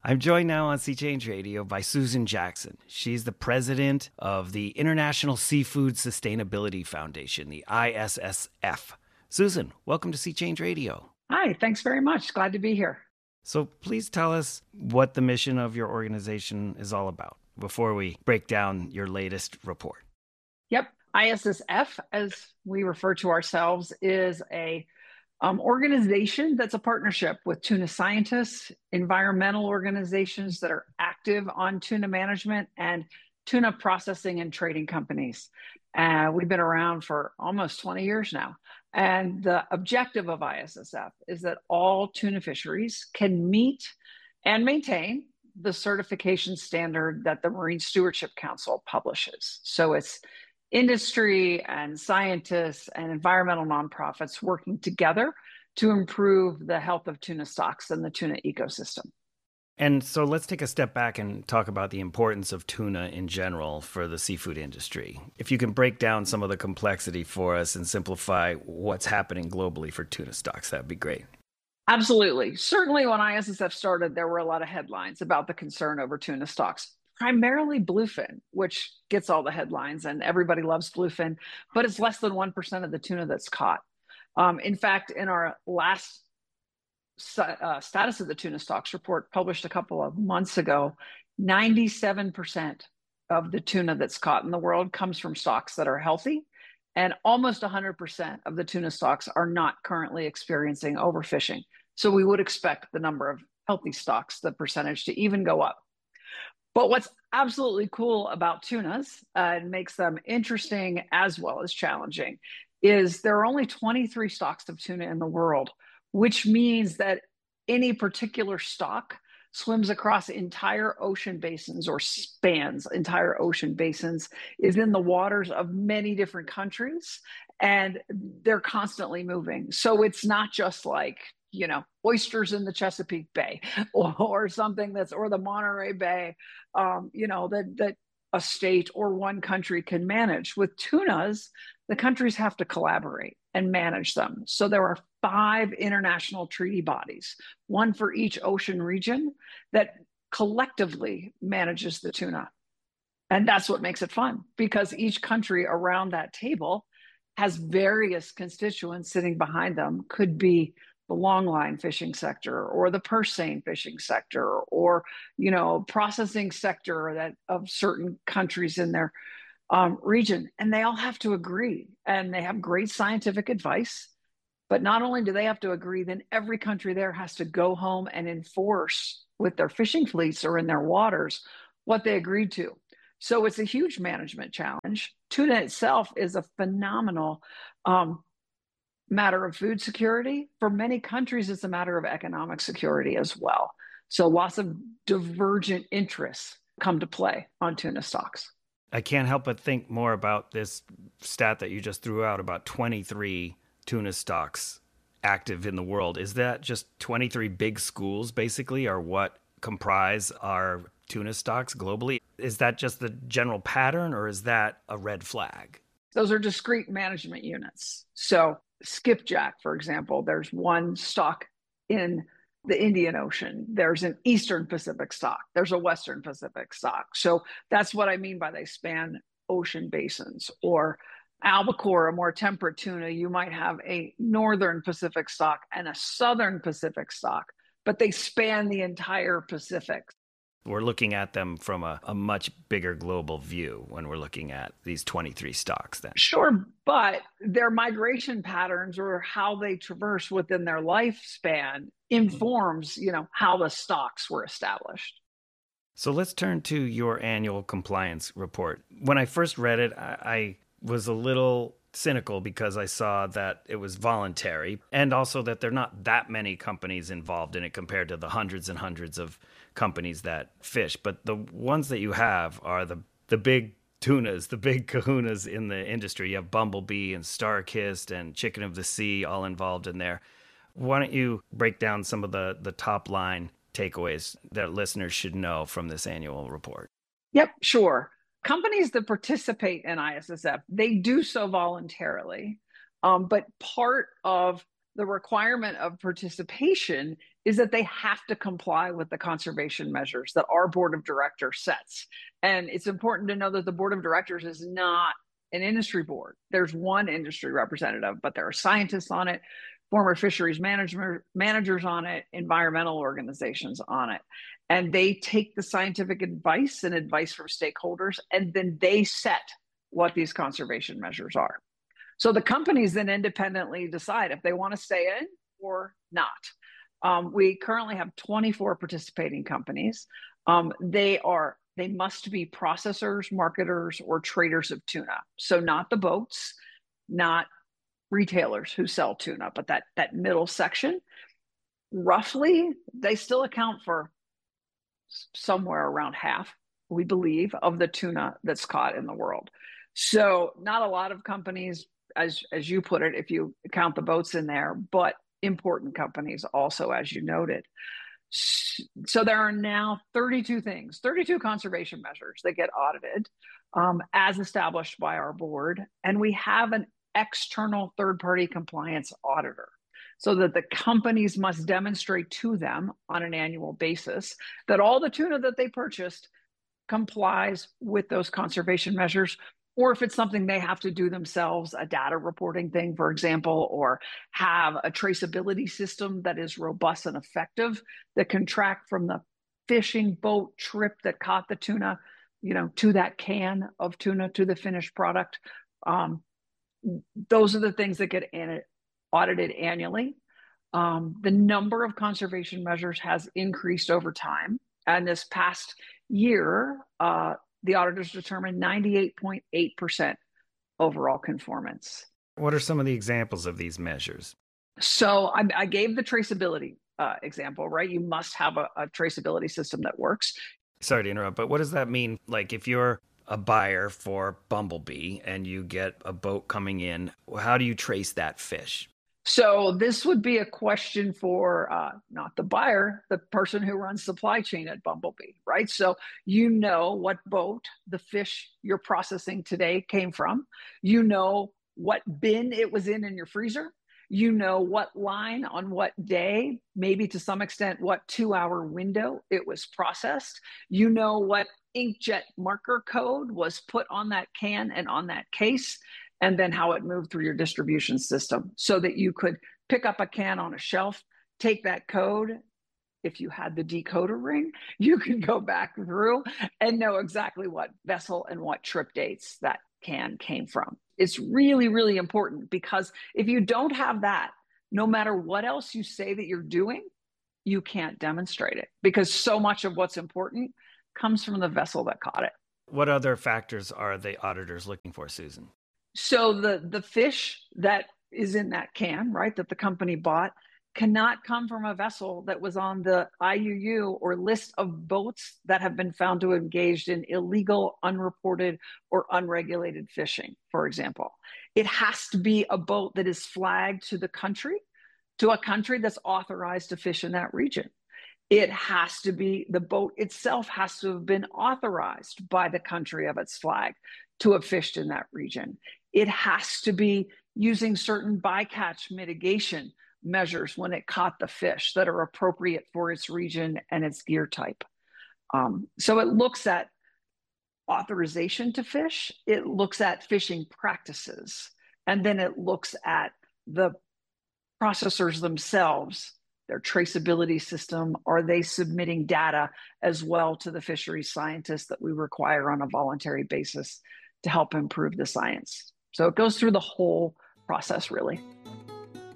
I'm joined now on Sea Change Radio by Susan Jackson. She's the president of the International Seafood Sustainability Foundation, the ISSF. Susan, welcome to Sea Change Radio. Hi, thanks very much. Glad to be here. So please tell us what the mission of your organization is all about before we break down your latest report. Yep. ISSF, as we refer to ourselves, is a organization that's a partnership with tuna scientists, environmental organizations that are active on tuna management, and tuna processing and trading companies. We've been around for almost 20 years now. And the objective of ISSF is that all tuna fisheries can meet and maintain the certification standard that the Marine Stewardship Council publishes. So it's industry and scientists and environmental nonprofits working together to improve the health of tuna stocks and the tuna ecosystem. And so let's take a step back and talk about the importance of tuna in general for the seafood industry. If you can break down some of the complexity for us and simplify what's happening globally for tuna stocks, that'd be great. Absolutely. Certainly when ISSF started, there were a lot of headlines about the concern over tuna stocks. Primarily bluefin, which gets all the headlines, and everybody loves bluefin, but it's less than 1% of the tuna that's caught. In fact, in our last status of the tuna stocks report published a couple of months ago, 97% of the tuna that's caught in the world comes from stocks that are healthy, and almost 100% of the tuna stocks are not currently experiencing overfishing. So we would expect the number of healthy stocks, the percentage, to even go up. But what's absolutely cool about tunas and makes them interesting as well as challenging is there are only 23 stocks of tuna in the world, which means that any particular stock swims across entire ocean basins or spans entire ocean basins, is in the waters of many different countries, and they're constantly moving. So it's not just like, oysters in the Chesapeake Bay or something or the Monterey Bay, that a state or one country can manage. With tunas, the countries have to collaborate and manage them. So there are 5 international treaty bodies, one for each ocean region, that collectively manages the tuna. And that's what makes it fun, because each country around that table has various constituents sitting behind them. Could be the longline fishing sector or the purse seine fishing sector or, processing sector of certain countries in their region. And they all have to agree, and they have great scientific advice. But not only do they have to agree, then every country there has to go home and enforce with their fishing fleets or in their waters what they agreed to. So it's a huge management challenge. Tuna itself is a phenomenal matter of food security. For many countries, it's a matter of economic security as well. So lots of divergent interests come to play on tuna stocks. I can't help but think more about this stat that you just threw out about 23 tuna stocks active in the world. Is that just 23 big schools basically are what comprise our tuna stocks globally? Is that just the general pattern, or is that a red flag? Those are discrete management units. So skipjack, for example, there's one stock in the Indian Ocean. There's an Eastern Pacific stock. There's a Western Pacific stock. So that's what I mean by they span ocean basins. Or albacore, a more temperate tuna, you might have a Northern Pacific stock and a Southern Pacific stock, but they span the entire Pacific. We're looking at them from a much bigger global view when we're looking at these 23 stocks then. Sure, but their migration patterns or how they traverse within their lifespan informs, how the stocks were established. So let's turn to your annual compliance report. When I first read it, I was a little cynical because I saw that it was voluntary, and also that there are not that many companies involved in it compared to the hundreds and hundreds of companies that fish. But the ones that you have are the big tunas, the big kahunas in the industry. You have Bumblebee and Starkist and Chicken of the Sea all involved in there. Why don't you break down some of the top line takeaways that listeners should know from this annual report? Yep, sure. Companies that participate in ISSF, they do so voluntarily, but part of the requirement of participation is that they have to comply with the conservation measures that our board of directors sets. And it's important to know that the board of directors is not an industry board. There's one industry representative, but there are scientists on it, former fisheries managers on it, environmental organizations on it. And they take the scientific advice and advice from stakeholders, and then they set what these conservation measures are. So the companies then independently decide if they want to stay in or not. We currently have 24 participating companies. They must be processors, marketers, or traders of tuna. So not the boats, not retailers who sell tuna, but that middle section. Roughly, they still account for somewhere around half, we believe, of the tuna that's caught in the world. So not a lot of companies, as you put it, if you count the boats in there, but important companies also, as you noted. So there are now 32 conservation measures that get audited as established by our board. And we have an external third-party compliance auditor so that the companies must demonstrate to them on an annual basis that all the tuna that they purchased complies with those conservation measures, or if it's something they have to do themselves, a data reporting thing, for example, or have a traceability system that is robust and effective that can track from the fishing boat trip that caught the tuna, to that can of tuna, to the finished product. Those are the things that get audited annually. The number of conservation measures has increased over time. And this past year, the auditors determined 98.8% overall conformance. What are some of the examples of these measures? So I gave the traceability example, right? You must have a traceability system that works. Sorry to interrupt, but what does that mean? Like if you're a buyer for Bumblebee and you get a boat coming in, how do you trace that fish? So this would be a question for not the buyer, the person who runs supply chain at Bumblebee, right? So you know what boat the fish you're processing today came from. You know what bin it was in your freezer. You know what line on what day, maybe to some extent what 2-hour window it was processed. You know what inkjet marker code was put on that can and on that case, and then how it moved through your distribution system so that you could pick up a can on a shelf, take that code. If you had the decoder ring, you could go back through and know exactly what vessel and what trip dates that can came from. It's really, really important, because if you don't have that, no matter what else you say that you're doing, you can't demonstrate it, because so much of what's important comes from the vessel that caught it. What other factors are the auditors looking for, Susan? So the fish that is in that can, right, that the company bought, cannot come from a vessel that was on the IUU or list of boats that have been found to have engaged in illegal, unreported, or unregulated fishing, for example. It has to be a boat that is flagged to a country that's authorized to fish in that region. It has to be, the boat itself has to have been authorized by the country of its flag to have fished in that region. It has to be using certain bycatch mitigation measures when it caught the fish that are appropriate for its region and its gear type. So it looks at authorization to fish, it looks at fishing practices, and then it looks at the processors themselves, their traceability system. Are they submitting data as well to the fisheries scientists that we require on a voluntary basis to help improve the science? So it goes through the whole process, really.